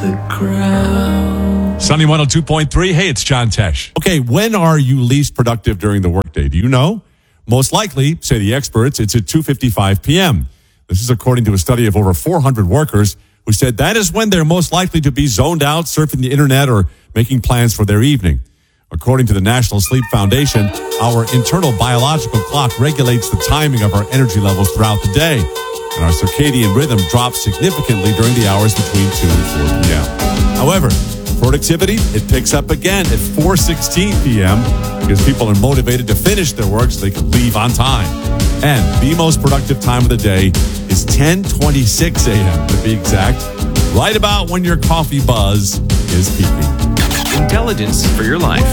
the ground. Sunny 102.3. Hey, it's John Tesh. Okay, when are you least productive during the workday? Do you know? Most likely, say the experts, it's at 2:55 p.m. This is according to a study of over 400 workers who said that is when they're most likely to be zoned out, surfing the internet, or making plans for their evening. According to the National Sleep Foundation, our internal biological clock regulates the timing of our energy levels throughout the day, and our circadian rhythm drops significantly during the hours between 2 and 4 p.m. However, productivity, it picks up again at 4:16 p.m. because people are motivated to finish their work so they can leave on time. And the most productive time of the day is 10:26 a.m. to be exact, right about when your coffee buzz is peaking. Intelligence for your life.